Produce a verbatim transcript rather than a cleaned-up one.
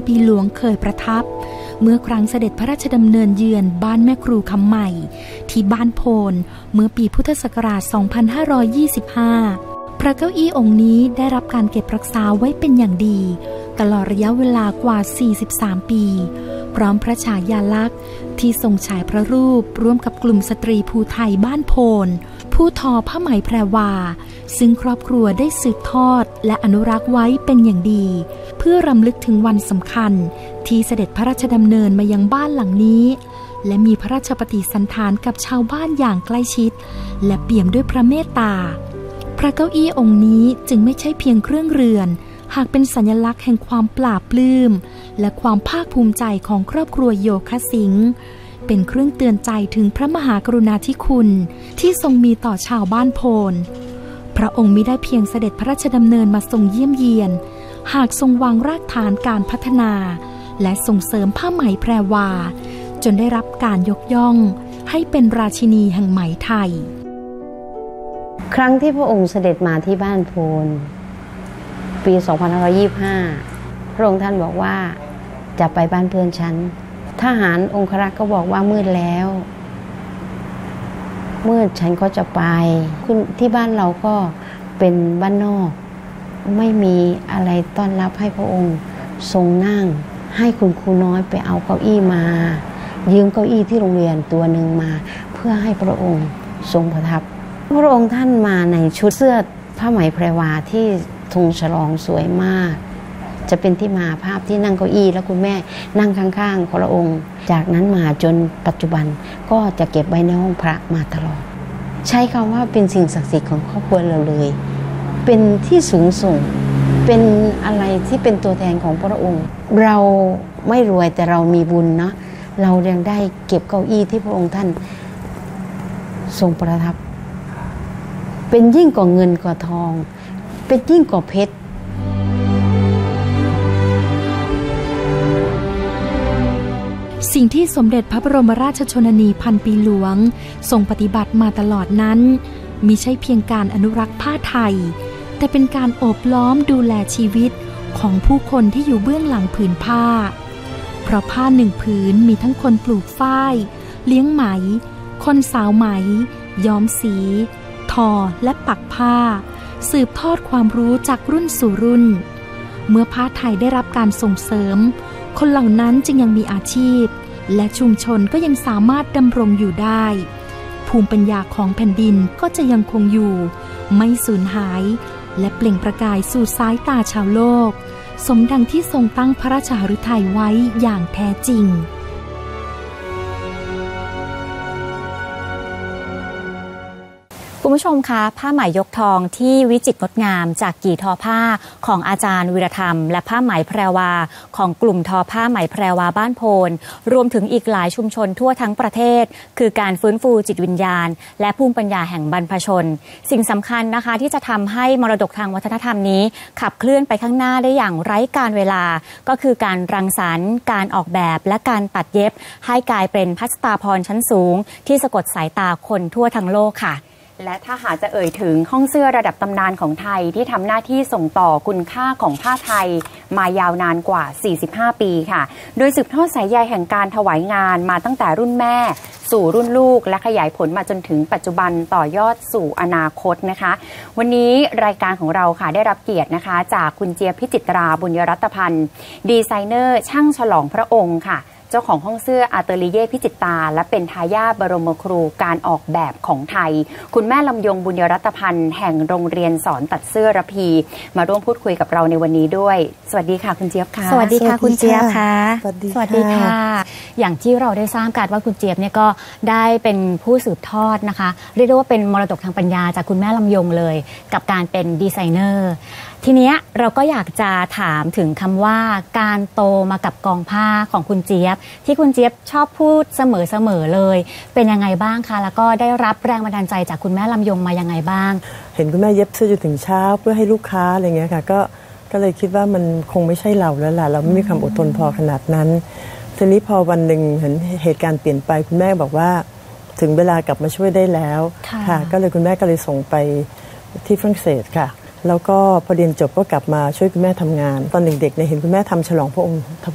ปีหลวงเคยประทับเมื่อครั้งเสด็จพระราชดำเนินเยือนบ้านแม่ครูคำใหม่ที่บ้านโพนเมื่อปีพุทธศักราช สองพันห้าร้อยยี่สิบห้า พระเก้าอี้องค์นี้ได้รับการเก็บรักษาไว้เป็นอย่างดีตลอดระยะเวลากว่า สี่สิบสาม ปีพร้อมพระฉายาลักษณ์ที่ทรงฉายพระรูปร่วมกับกลุ่มสตรีภูไทยบ้านโพนผู้ทอผ้าไหมแพรวาซึ่งครอบครัวได้สืบทอดและอนุรักษ์ไว้เป็นอย่างดีเพื่อรำลึกถึงวันสำคัญที่เสด็จพระราชดำเนินมายังบ้านหลังนี้และมีพระราชปฏิสันถานกับชาวบ้านอย่างใกล้ชิดและเปี่ยมด้วยพระเมตตาพระเก้าอี้องค์นี้จึงไม่ใช่เพียงเครื่องเรือนหากเป็นสัญลักษณ์แห่งความปลาบปลื้มและความภาคภูมิใจของครอบครัวโยคะสิงห์เป็นเครื่องเตือนใจถึงพระมหากรุณาธิคุณที่ทรงมีต่อชาวบ้านโพนพระองค์มิได้เพียงเสด็จพระราชดำเนินมาทรงเยี่ยมเยียนหากทรงวางรากฐานการพัฒนาและส่งเสริมผ้าไหมแพรวาจนได้รับการยกย่องให้เป็นราชินีแห่งไหมไทยครั้งที่พระองค์เสด็จมาที่บ้านโพนปี สองพันห้าร้อยยี่สิบห้า พระองค์ท่านบอกว่าจะไปบ้านเพื่อนฉันทหารองครักษ์ก็บอกว่ามืดแล้วมืดฉันก็จะไปคุณที่บ้านเราก็เป็นบ้านนอกไม่มีอะไรต้อนรับให้พระองค์ทรงนั่งให้คุณครูน้อยไปเอาเก้าอี้มายืมเก้าอี้ที่โรงเรียนตัวหนึ่งมาเพื่อให้พระองค์ทรงประทับพระองค์ท่านมาในชุดเสื้อผ้าไหมแพรวาที่ธงฉลองสวยมากจะเป็นที่มาภาพที่นั่งเก้าอี้แล้วคุณแม่นั่งข้างๆพระองค์จากนั้นมาจนปัจจุบันก็จะเก็บไว้ในห้องพระมาตลอดใช้คำว่าเป็นสิ่งศักดิ์สิทธิ์ของครอบครัวเราเลยเป็นที่สูงส่งเป็นอะไรที่เป็นตัวแทนของพระองค์เราไม่รวยแต่เรามีบุญเนาะเรายังได้เก็บเก้าอี้ที่พระองค์ท่านทรงประทับเป็นยิ่งกว่าเงินกว่าทองเป็นยิ่งกว่าเพชรสิ่งที่สมเด็จพระบรมราชชนนีพันปีหลวงทรงปฏิบัติมาตลอดนั้นมิใช่เพียงการอนุรักษ์ผ้าไทยแต่เป็นการโอบล้อมดูแลชีวิตของผู้คนที่อยู่เบื้องหลังผืนผ้าเพราะผ้าหนึ่งผืนมีทั้งคนปลูกฝ้ายเลี้ยงไหมคนสาวไหมย้อมสีทอและปักผ้าสืบทอดความรู้จากรุ่นสู่รุ่นเมื่อผ้าไทยได้รับการส่งเสริมคนเหล่านั้นจึงยังมีอาชีพและชุมชนก็ยังสามารถดำรงอยู่ได้ภูมิปัญญาของแผ่นดินก็จะยังคงอยู่ไม่สูญหายและเปล่งประกายสู่สายตาชาวโลกสมดังที่ทรงตั้งพระราชหฤทัยไว้อย่างแท้จริงคุณผู้ชมคะผ้าไหมยกทองที่วิจิตรงดงามจากกี่ทอผ้าของอาจารย์วีรธรรมและผ้าไหมแพรวาของกลุ่มทอผ้าไหมแพรวาบ้านโพนรวมถึงอีกหลายชุมชนทั่วทั้งประเทศคือการฟื้นฟูจิตวิญญาณและภูมิปัญญาแห่งบรรพชนสิ่งสำคัญนะคะที่จะทำให้มรดกทางวัฒนธรรมนี้ขับเคลื่อนไปข้างหน้าได้อย่างไร้กาลเวลาก็คือการรังสรรค์การออกแบบและการตัดเย็บให้กลายเป็นพัสตาพรชั้นสูงที่สะกดสายตาคนทั่วทั้งโลกค่ะและถ้าหากจะเอ่ยถึงห้องเสื้อระดับตำนานของไทยที่ทำหน้าที่ส่งต่อคุณค่าของผ้าไทยมายาวนานกว่าสี่สิบห้าปีค่ะโดยสืบทอดสายใยแห่งการถวายงานมาตั้งแต่รุ่นแม่สู่รุ่นลูกและขยายผลมาจนถึงปัจจุบันต่อยอดสู่อนาคตนะคะวันนี้รายการของเราค่ะได้รับเกียรตินะคะจากคุณเจี๊ยบพิจิตราบุญยรัตพันธ์ดีไซเนอร์ช่างฉลองพระองค์ค่ะเจ้าของห้องเสื้ออาเตเลียพิจิตตาและเป็นทายาทบรมครูการออกแบบของไทยคุณแม่ลำยงบุญยรัตพันธ์แห่งโรงเรียนสอนตัดเสื้อระพีมาร่วมพูดคุยกับเราในวันนี้ด้วยสวัสดีค่ะคุณเจี๊ยบค่ะสวัสดีค่ะคุณเจี๊ยบค่ะสวัสดีสวัสดีค่ะอย่างที่เราได้ทราบกันว่าคุณเจี๊ยบเนี่ยก็ได้เป็นผู้สืบทอดนะคะเรียกได้ว่าเป็นมรดกทางปัญญาจากคุณแม่ลำยงเลยกับการเป็นดีไซเนอร์ทีนี้เราก็อยากจะถามถึงคำว่าการโตมากับกองผ้าของคุณเจี๊ยบที่คุณเจี๊ยบชอบพูดเสมอๆเลยเป็นยังไงบ้างคะแล้วก็ได้รับแรงบันดาลใจจากคุณแม่ลำยงมายังไงบ้างเห็นคุณแม่เย็บเสื้อจนถึงเช้าเพื่อให้ลูกค้าอะไรเงี้ยค่ะก็ก็เลยคิดว่ามันคงไม่ใช่เราแล้วล่ะเราไม่มีความอดทนพอขนาดนั้นทีนี้พอวันหนึ่งเห็นเหตุการณ์เปลี่ยนไปคุณแม่บอกว่าถึงเวลากลับมาช่วยได้แล้วค่ะก็เลยคุณแม่ก็เลยส่งไปที่ฝรั่งเศสค่ะแล้วก็พอเรียนจบก็กลับมาช่วยคุณแม่ทำงานตอนเด็กๆเนี่ยเห็นคุณแม่ทำฉลองพระองค์ถ